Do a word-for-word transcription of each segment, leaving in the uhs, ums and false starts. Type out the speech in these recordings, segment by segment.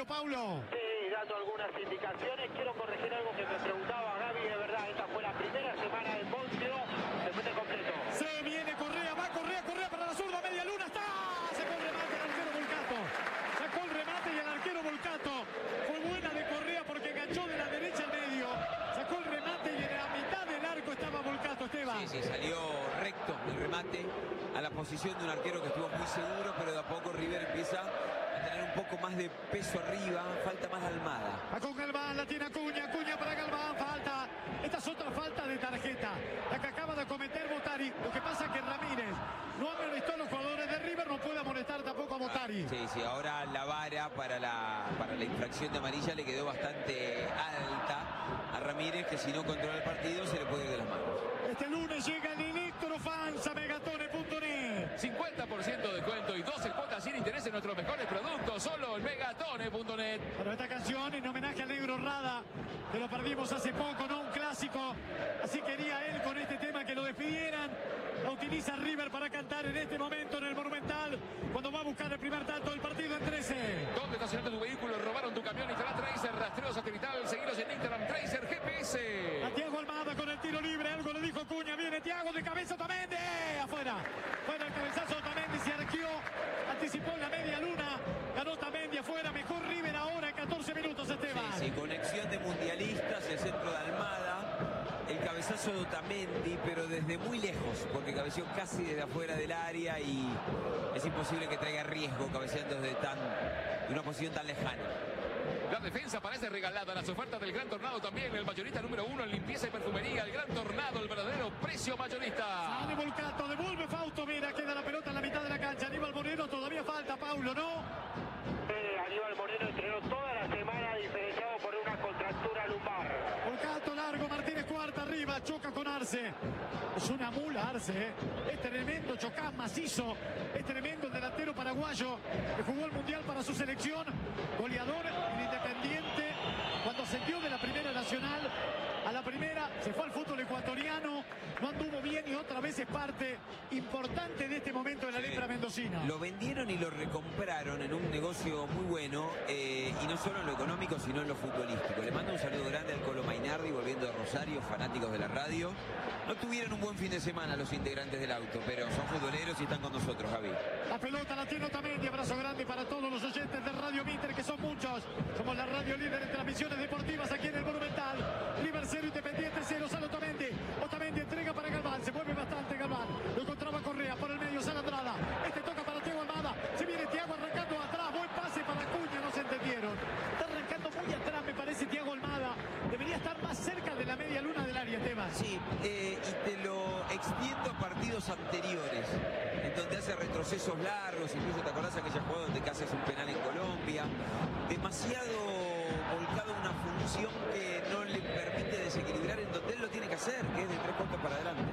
medio, Paulo. Sí, dando algunas indicaciones. Quiero corregir algo que me preguntaba Gaby, de verdad. Esta fue la primera semana del Poncio. Después de completo. Se viene Correa, va Correa, Correa para la zurda, media luna, está. Sacó el remate el arquero Volcato. Sacó el remate y el arquero Volcato. Fue buena de Correa porque enganchó de la derecha al medio. Sacó el remate y en la mitad del arco estaba Volcato, Esteban. Sí, sí, salió recto el remate a la posición de un arquero que estuvo muy seguro, pero de a poco River empieza a tener un poco más de peso arriba, falta más de Almada. Va con Galván, la tiene Acuña, Acuña para Galván, falta. Esta es otra falta de tarjeta, la que acaba de cometer Botari. Lo que pasa es que Ramírez no amonestó a los jugadores de River, no puede amonestar tampoco a Botari. Sí, sí, ahora la vara para la, para la infracción de amarilla le quedó bastante alta a Ramírez, que si no controla el partido se le puede ir de las manos. Este lunes llega el Electrofans a megatone punto net. cincuenta por ciento de descuento y doce cuotas sin interés en nuestros mejores productos, solo en megatone punto net. Pero esta canción en homenaje a Negro Rada, que lo perdimos hace poco, no un clásico. Así quería él con este tema que lo despidieran. La utiliza River para cantar en este momento en el Monumental, cuando va a buscar el primer tanto del partido en trece. ¿Dónde estacionaste tu vehículo? Robaron tu camión. Instala Tracer, rastreo satelital. Seguiros en Instagram, Tracer G P S. A Thiago Almada con el tiro libre, algo le dijo Acuña. Viene Thiago de cabeza, Otamendi. Afuera. Fuera el cabezazo, Otamendi se arqueó. Anticipó en la media luna. Ganó Otamendi afuera. Mejor River ahora en catorce minutos, Esteban. Sí, sí, conexión de mundialistas, el centro de Almada. El cabezazo de Otamendi, pero desde muy lejos, porque cabeceó casi desde afuera del área y es imposible que traiga riesgo cabeceando desde tan, de una posición tan lejana. La defensa parece regalada. Las ofertas del Gran Tornado también. El mayorista número uno en limpieza y perfumería. El Gran Tornado, el verdadero precio mayorista. Sale Volcato, devuelve Fausto Vera. Queda la pelota en la mitad de la cancha. Aníbal Moreno todavía falta, Paulo, ¿no? Eh, Aníbal Moreno entrenó toda la semana diferenciado por una contractura lumbar. Volcato largo, Martínez cuarta arriba, choca con Arce. Es una mula Arce, ¿eh? Es tremendo, chocás macizo. Es tremendo el delantero paraguayo que jugó el Mundial para su selección. Goleador en Independiente. Cuando ascendió de la Primera Nacional a la Primera, se fue al fútbol ecuatoriano. No anduvo bien y otra vez es parte importante de este momento de la lepra mendocina. Lo vendieron y lo recompraron en un negocio muy bueno, eh, y no solo en lo económico, sino en lo futbolístico. Le mando un saludo grande al Colo Mainardi, volviendo de Rosario, fanáticos de la radio. No tuvieron un buen fin de semana los integrantes del auto, pero son futboleros y están con nosotros, Javi. La pelota la tiene Otamendi, abrazo grande para todos los oyentes de Radio Mitre, que son muchos. Somos la radio líder en transmisiones deportivas aquí en el Monumental. River cero, Independiente cero, sale Otamendi. Otamendi entrega para Galván, se mueve bastante Galván. Lo encontraba Correa por el medio, sale Andrada. Este toca para Thiago Almada. Se viene Thiago arrancando atrás, buen pase para Acuña, no se entendieron. Está arrancando muy atrás, me parece, Thiago Almada. Debería estar más cerca de la media luna del área, Esteban. Sí, eh, y te lo extiendo a partidos anteriores, en donde hace retrocesos largos, incluso te acordás aquella jugada donde casi hace un penal en Colombia. Demasiado volcado a una función que no le permite desequilibrar en donde él lo tiene que hacer, que es de tres puntos para adelante.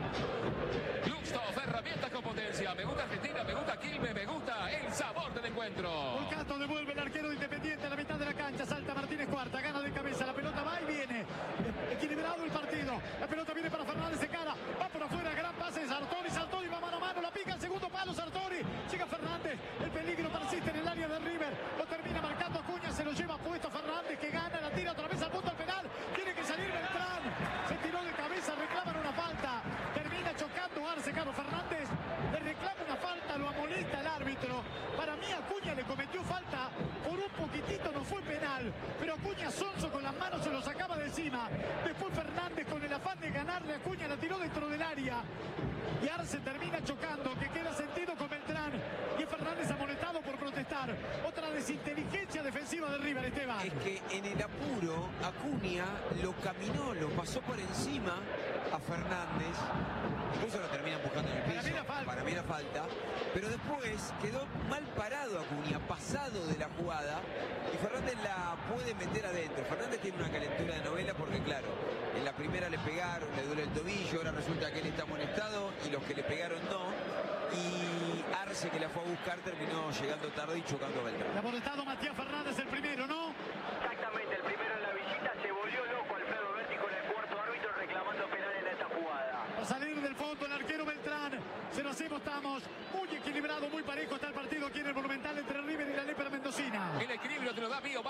Luxtoff, herramientas con potencia. Me gusta Argentina, me gusta Quilmes, me gusta el sabor del encuentro. Volcato devuelve el arquero de Independiente a la mitad de la cancha. Salta Martínez cuarta, gana de cabeza. La pelota va y viene. Equilibrado el partido. La pelota viene para Fernández, se cara. Va por afuera, gran pase de Sartori. Sartori va mano a mano, la pica el segundo palo. Sartori. Llega Fernández. El peligro persiste en el área de River. Lo termina marcando Acuña. Se lo lleva puesto Fernández, que gana. La tira otra vez al punto al penal. Tiene que salir Beltrán. Se tiró de cabeza. Reclaman una falta. Termina chocando Arce. Carlos Fernández le reclama una falta. Lo amonesta el árbitro. Para mí Acuña le cometió falta. Por un poquitito no fue penal. Pero Acuña sonso con las manos se lo sacaba de encima. Después Fernández con el afán de ganarle a Acuña la tiró dentro del área. Y Arce termina chocando, que queda sentido con Beltrán. Y Fernández amonestado por protestar. Otra desinteligencia defensiva de River, Esteban. Es que en el apuro, Acuña lo caminó, lo pasó por encima a Fernández. Incluso lo termina empujando en el piso. Para mí la falta. Para mí la falta. Pero después quedó mal parado Acuña, pasado de la jugada. Y Fernández la puede meter adentro. Fernández tiene una calentura de novela porque, claro, en la primera le pegaron, le duele el tobillo. Ahora resulta que él está amonestado y los que le pegaron no. Y Arce, que la fue a buscar, terminó llegando tarde y chocando a Beltrán. Le ha amonestado Matías Fernández el primero, ¿no? Exactamente, el primero en la visita. Se volvió loco Alfredo Berti con el cuarto árbitro reclamando penal en esta jugada. A salir del fondo el arquero Beltrán. Se lo hacemos, estamos muy equilibrado, muy parejo está el partido aquí en el Monumental entre River y la Lepra Mendocina. El equilibrio te lo da Bio.